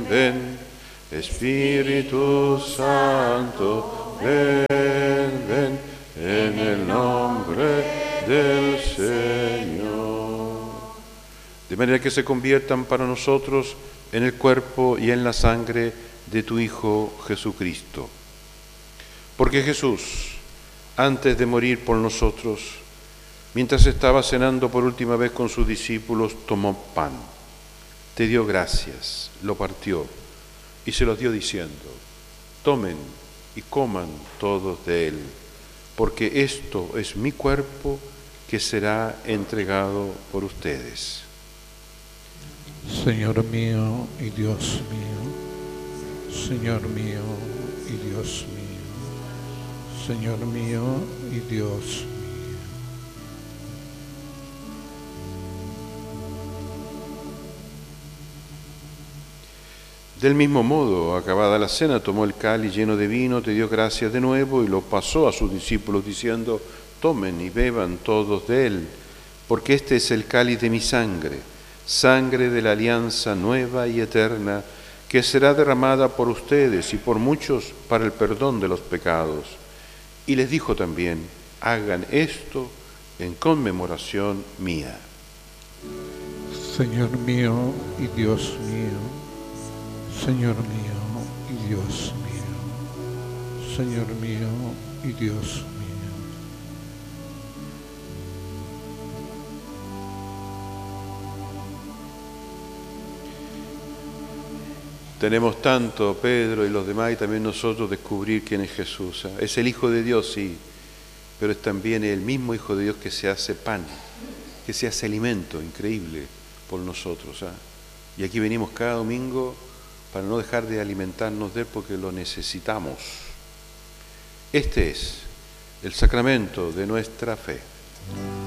ven. Espíritu Santo, ven, ven, en el nombre del Señor. De manera que se conviertan para nosotros en el cuerpo y en la sangre de tu Hijo Jesucristo. Porque Jesús, antes de morir por nosotros, mientras estaba cenando por última vez con sus discípulos, tomó pan, te dio gracias, lo partió y se los dio diciendo: tomen y coman todos de él, porque esto es mi cuerpo que será entregado por ustedes. Señor mío y Dios mío, Señor mío y Dios mío, Señor mío y Dios mío. Del mismo modo, acabada la cena, tomó el cáliz lleno de vino, te dio gracias de nuevo y lo pasó a sus discípulos diciendo: tomen y beban todos de él, porque este es el cáliz de mi sangre, sangre de la alianza nueva y eterna, que será derramada por ustedes y por muchos para el perdón de los pecados. Y les dijo también: hagan esto en conmemoración mía. Señor mío y Dios mío, Señor mío y Dios mío, Señor mío y Dios mío. Tenemos tanto, Pedro y los demás, y también nosotros, descubrir quién es Jesús. Es el Hijo de Dios, sí, pero es también el mismo Hijo de Dios que se hace pan, que se hace alimento increíble por nosotros. Y aquí venimos cada domingo para no dejar de alimentarnos de él, porque lo necesitamos. Este es el sacramento de nuestra fe.